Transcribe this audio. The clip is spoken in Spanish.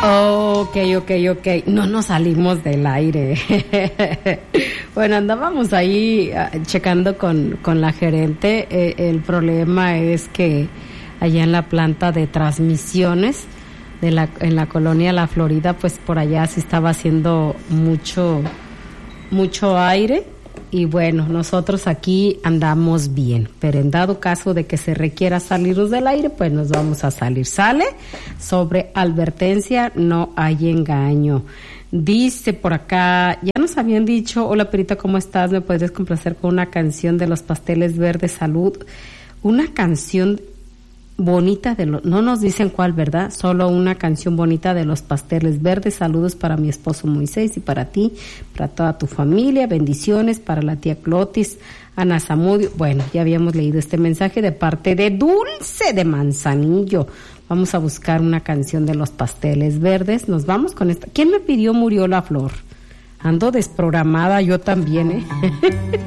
Ok. No nos salimos del aire. Bueno, andábamos ahí checando con la gerente. El problema es que allá en la planta de transmisiones en la colonia La Florida, pues por allá sí estaba haciendo mucho aire. Y bueno, nosotros aquí andamos bien, pero en dado caso de que se requiera salirnos del aire, pues nos vamos a salir. Sale sobre advertencia, no hay engaño. Dice por acá, ya nos habían dicho, hola Perita, ¿cómo estás? ¿Me podrías complacer con una canción de los Pasteles Verdes? Salud. Una canción bonita no nos dicen cuál, ¿verdad? Solo una canción bonita de los Pasteles Verdes. Saludos para mi esposo Moisés y para ti, para toda tu familia. Bendiciones para la tía Clotis, Ana Zamudio. Bueno, ya habíamos leído este mensaje de parte de Dulce de Manzanillo. Vamos a buscar una canción de los Pasteles Verdes. Nos vamos con esta. ¿Quién me pidió Murió la Flor? Ando desprogramada yo también, ¿eh?